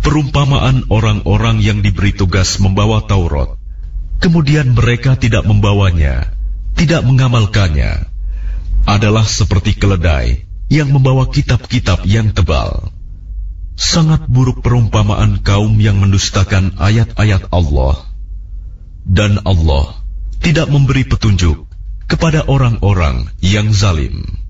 Perumpamaan orang-orang yang diberi tugas membawa Taurat, kemudian mereka tidak membawanya, tidak mengamalkannya, adalah seperti keledai yang membawa kitab-kitab yang tebal. Sangat buruk perumpamaan kaum yang mendustakan ayat-ayat Allah. Dan Allah tidak memberi petunjuk kepada orang-orang yang zalim.